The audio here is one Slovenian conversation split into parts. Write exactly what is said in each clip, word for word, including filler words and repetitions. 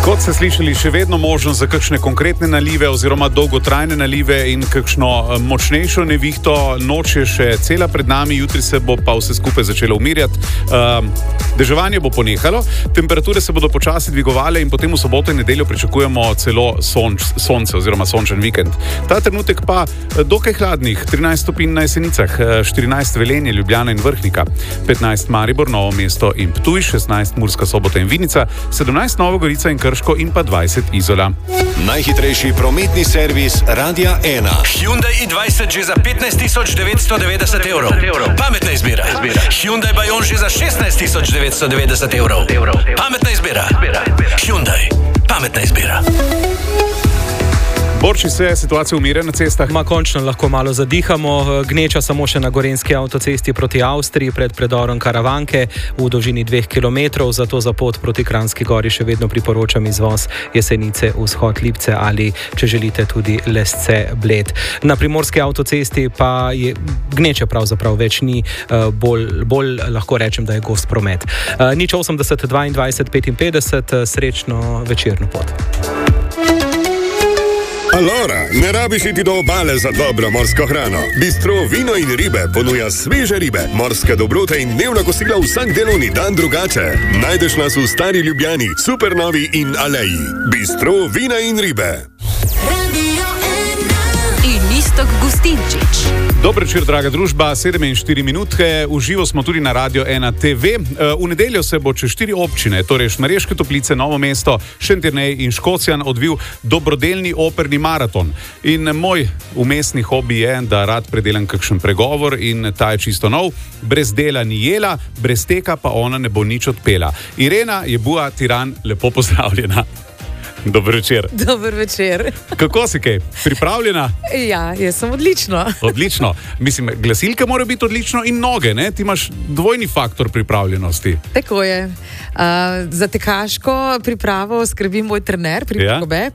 Kot ste slišali, še vedno možnost za kakšne konkretne nalive oziroma dolgotrajne nalive in kakšno močnejšo nevihto. Noč je še cela pred nami, jutri se bo pa vse skupaj začelo umirjati. Uh, deževanje bo ponehalo, temperature se bodo počasi dvigovale in potem v soboto in nedeljo pričakujemo celo sonč, sonce oziroma sončen vikend. Ta trenutek pa dokaj hladnih, trinajst stopinj na Jesenicah, štirinajst Velenje, Ljubljana in Vrhnika, petnajst Maribor, Novo mesto in Ptuj, šestnajst Murska Sobota in Vinica, sedemnajst Nova Gorica in Krško in pa dvajset Izola. Najhitrejši prometni servis Radia ena. Hyundai i dvajset že za petnajst tisoč devetsto devetdeset evrov. Pametna izbira. Hyundai Bayon že za šestnajst tisoč devetsto devetdeset evrov. Pametna izbira. Hyundai. Pametna izbira. Borči se, situacija umirja na cestah. Ma končno lahko malo zadihamo. Gneča samo še na gorenjski avtocesti proti Avstriji pred predorom Karavanke v dolžini dveh kilometrov, zato za pot proti Kranjski Gori še vedno priporočam izvoz Jesenice, vzhod Lipce ali, če želite, tudi Lesce Bled. Na primorski avtocesti pa je gneče pravzaprav več ni, bolj, bolj lahko rečem, da je gost promet. Nič osemdeset dvaindvajset petinpetdeset, srečno večerno pot. Alora, ne rabiš iti do obale za dobro morsko hrano. Bistro Vino in ribe ponuja sveže ribe, morske dobrote in dnevna kosila vsak delovni dan drugače. Najdeš nas v Stari Ljubljani, Supernovi in Aleji. Bistro Vina in ribe. Iztok Gustinčič. Dobro večer, draga družba, sedem in štiri minutke, v živo smo tudi na Radio ena T V. V nedeljo se bo čez štiri občine, torej Šmarješke Toplice, Novo mesto, Šentjernej in Škocjan odvil dobrodelni operni maraton. In moj umestni hobi je, da rad predelam kakšen pregovor in ta je čisto nov. Brez dela ni jela, brez teka pa ona ne bo nič odpela. Irena Jebua Tiran, lepo pozdravljena. Dober večer. Dober večer. Kako si kaj? Pripravljena? Ja, jaz sem odlično. Odlično. Mislim, glasilke morajo biti odlično in noge, ne? Ti imaš dvojni faktor pripravljenosti. Tako je. Uh, za tekaško pripravo skrbi moj trener pri Ja. Kobe.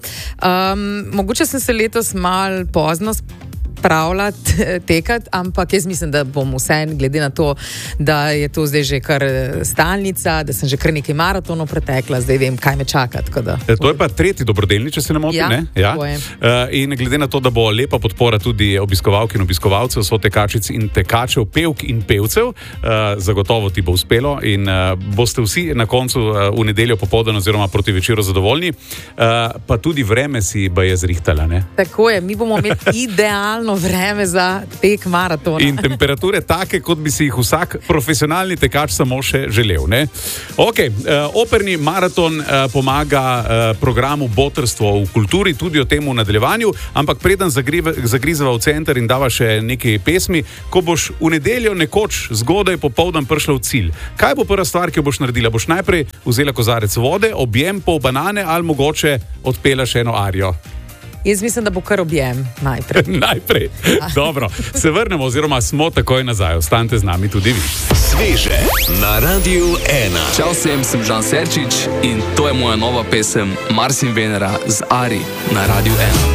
Um, mogoče sem se letos mal pozno spravljati, tekati, ampak jaz mislim, da bom vseeno, glede na to, da je to zdaj že kar stalnica, da sem že kar nekaj maratonov pretekla, zdaj vem, kaj me čaka. Tako da, E, to je pa tretji dobrodelni, če se ne motim, Ja, ne? tako je. Uh, in glede na to, da bo lepa podpora tudi obiskovalk in obiskovalcev, so tekačic in tekačev, pevk in pevcev, uh, zagotovo ti bo uspelo in uh, boste vsi na koncu uh, v nedeljo popoldan oziroma proti večeru zadovoljni. Uh, pa tudi vreme si ba je zrihtala, ne? tako je, mi bomo imeli idealno vreme za tek maratona. In temperature take, kot bi si jih vsak profesionalni tekač samo še želel, ne? Ok, uh, operni maraton uh, pomaga uh, programu Botrstvo v kulturi, tudi o tem v nadaljevanju, ampak preden zagrive, zagrizava v center in dava še nekaj pesmi, ko boš v nedeljo nekoč zgodaj popoldan prišla v cilj. Kaj bo prva stvar, ki jo boš naredila? Boš najprej vzela kozarec vode, objem, pol banane ali mogoče odpela še eno arijo? Jaz mislim, da bo kar objem najprej. Najprej. Dobro, se vrnemo oziroma smo takoj nazaj. Ostanite z nami tudi vi. Sveže na Radiu ena. Čau vsem, sem Žan Serčič in to je moja nova pesem Mars in Venera z Ari na Radiu ena.